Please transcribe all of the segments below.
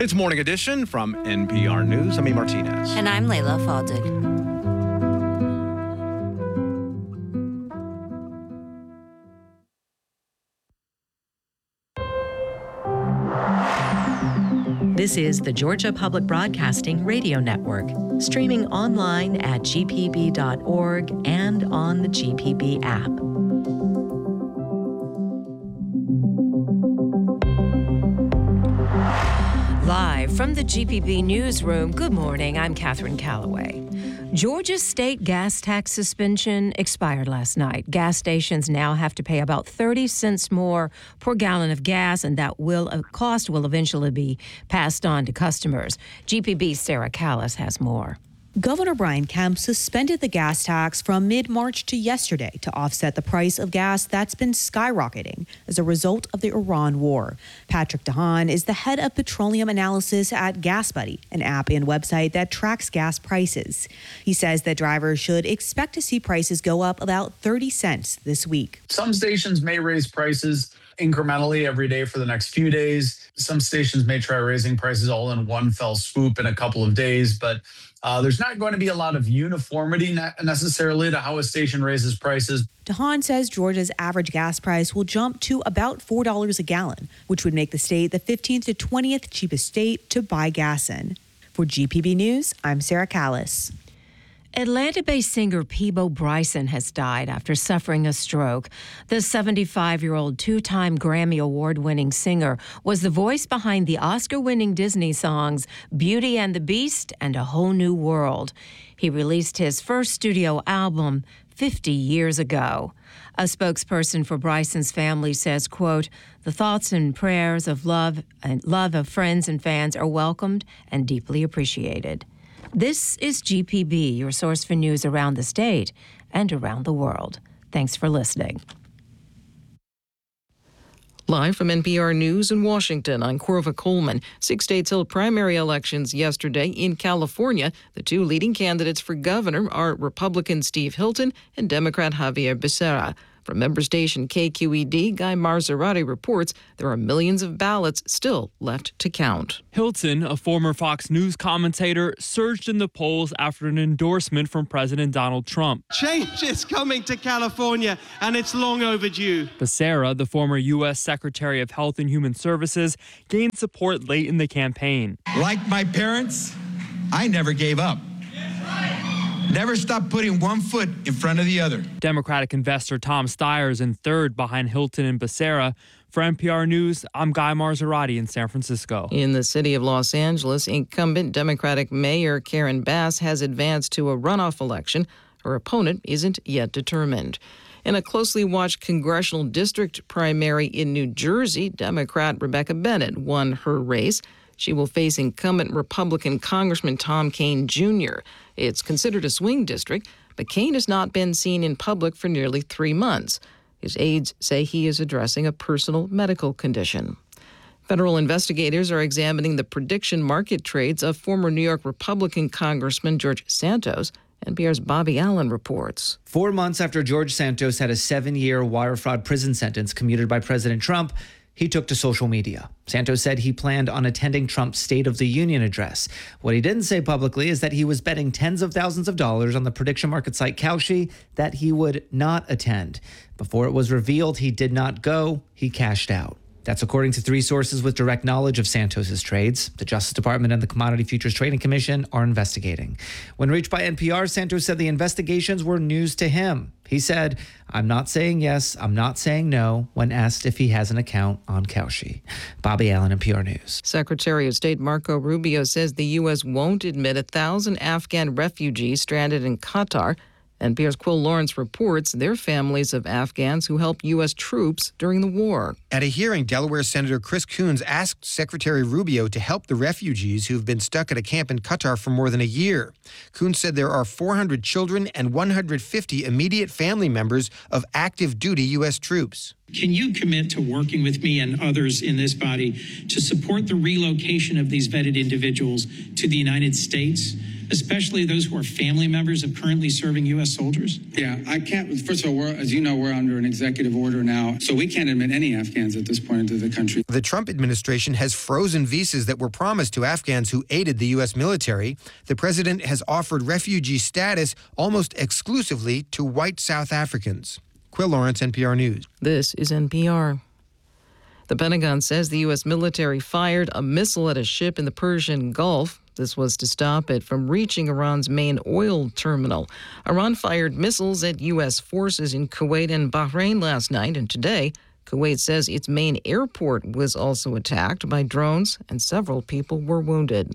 It's Morning Edition from NPR News. I'm E. Martinez. And I'm Layla Falded. This is the Georgia Public Broadcasting Radio Network, streaming online at gpb.org and on the GPB app. Live from the GPB newsroom, good morning, I'm Catherine Calloway. Georgia's state gas tax suspension expired last night. Gas stations now have to pay about 30 cents more per gallon of gas, and that cost will eventually be passed on to customers. GPB's Sarah Callis has more. Governor Brian Kemp suspended the gas tax from mid-March to yesterday to offset the price of gas that's been skyrocketing as a result of the Iran war. Patrick DeHaan is the head of petroleum analysis at GasBuddy, an app and website that tracks gas prices. He says that drivers should expect to see prices go up about 30 cents this week. Some stations may raise prices incrementally every day for the next few days. Some stations may try raising prices all in one fell swoop in a couple of days, but there's not going to be a lot of uniformity necessarily to how a station raises prices. DeHaan says Georgia's average gas price will jump to about $4 a gallon, which would make the state the 15th to 20th cheapest state to buy gas in. For GPB News, I'm Sarah Callis. Atlanta-based singer Peabo Bryson has died after suffering a stroke. The 75-year-old two-time Grammy Award-winning singer was the voice behind the Oscar-winning Disney songs Beauty and the Beast and A Whole New World. He released his first studio album 50 years ago. A spokesperson for Bryson's family says, quote, "The thoughts and prayers of love of friends and fans are welcomed and deeply appreciated." This is GPB, your source for news around the state and around the world. Thanks for listening. Live from NPR News in Washington, I'm Corva Coleman. 6 states held primary elections yesterday. In California, the two leading candidates for governor are Republican Steve Hilton and Democrat Javier Becerra. From member station KQED, Guy Marzorati reports there are millions of ballots still left to count. Hilton, a former Fox News commentator, surged in the polls after an endorsement from President Donald Trump. Change is coming to California, and it's long overdue. Becerra, the former U.S. Secretary of Health and Human Services, gained support late in the campaign. Like my parents, I never gave up. Never stopped putting one foot in front of the other. Democratic investor Tom Steyer is in third behind Hilton and Becerra. For NPR News, I'm Guy Marzorati in San Francisco. In the city of Los Angeles, incumbent Democratic Mayor Karen Bass has advanced to a runoff election. Her opponent isn't yet determined. In a closely watched congressional district primary in New Jersey, Democrat Rebecca Bennett won her race. She will face incumbent Republican Congressman Tom Kean Jr. It's considered a swing district, but Kean has not been seen in public for nearly 3 months. His aides say he is addressing a personal medical condition. Federal investigators are examining the prediction market trades of former New York Republican Congressman George Santos. NPR's Bobby Allen reports. 4 months after George Santos had a 7-year wire fraud prison sentence commuted by President Trump, he took to social media. Santos said he planned on attending Trump's State of the Union address. What he didn't say publicly is that he was betting tens of thousands of dollars on the prediction market site Kalshi that he would not attend. Before it was revealed he did not go, he cashed out. That's according to 3 sources with direct knowledge of Santos's trades. The Justice Department and the Commodity Futures Trading Commission are investigating. When reached by NPR, Santos said the investigations were news to him. He said, "I'm not saying yes, I'm not saying no," when asked if he has an account on Kalshi. Bobby Allen, NPR News. Secretary of State Marco Rubio says the U.S. won't admit 1,000 Afghan refugees stranded in Qatar. NPR's Quill Lawrence reports they're families of Afghans who helped U.S. troops during the war. At a hearing, Delaware Senator Chris Coons asked Secretary Rubio to help the refugees who've been stuck at a camp in Qatar for more than a year. Coons said there are 400 children and 150 immediate family members of active duty U.S. troops. Can you commit to working with me and others in this body to support the relocation of these vetted individuals to the United States? especially those who are family members of currently serving U.S. soldiers? Yeah, I can't. First of all, as you know, we're under an executive order now, so we can't admit any Afghans at this point into the country. The Trump administration has frozen visas that were promised to Afghans who aided the U.S. military. The president has offered refugee status almost exclusively to white South Africans. Quill Lawrence, NPR News. This is NPR. The Pentagon says the U.S. military fired a missile at a ship in the Persian Gulf. This was to stop it from reaching Iran's main oil terminal. Iran fired missiles at U.S. forces in Kuwait and Bahrain last night, and today, Kuwait says its main airport was also attacked by drones, and several people were wounded.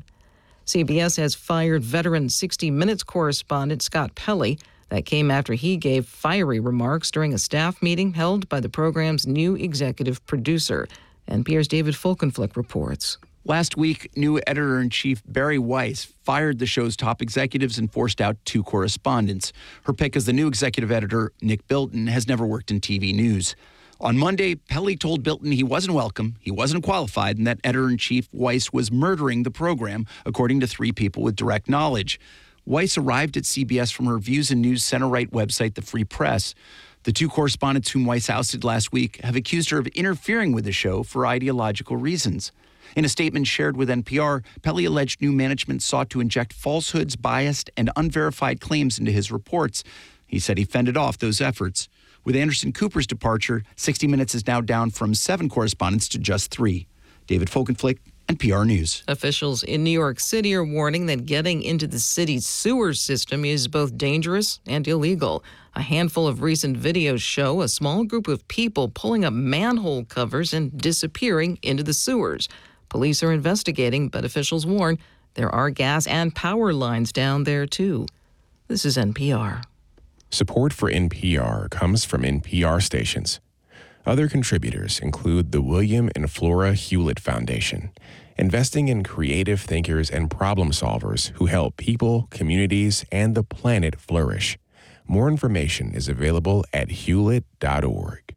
CBS has fired veteran 60 Minutes correspondent Scott Pelley. That came after he gave fiery remarks during a staff meeting held by the program's new executive producer. NPR's David Folkenflik reports. Last week, new editor-in-chief Bari Weiss fired the show's top executives and forced out 2 correspondents. Her pick as the new executive editor, Nick Bilton, has never worked in TV news. On Monday, Pelley told Bilton he wasn't welcome, he wasn't qualified, and that editor-in-chief Weiss was murdering the program, according to 3 people with direct knowledge. Weiss arrived at CBS from her Views and News center-right website, The Free Press. The 2 correspondents whom Weiss ousted last week have accused her of interfering with the show for ideological reasons. In a statement shared with NPR, Pelley alleged new management sought to inject falsehoods, biased, and unverified claims into his reports. He said he fended off those efforts. With Anderson Cooper's departure, 60 Minutes is now down from 7 correspondents to just 3. David Folkenflik, NPR News. Officials in New York City are warning that getting into the city's sewer system is both dangerous and illegal. A handful of recent videos show a small group of people pulling up manhole covers and disappearing into the sewers. Police are investigating, but officials warn there are gas and power lines down there, too. This is NPR. Support for NPR comes from NPR stations. Other contributors include the William and Flora Hewlett Foundation, investing in creative thinkers and problem solvers who help people, communities, and the planet flourish. More information is available at hewlett.org.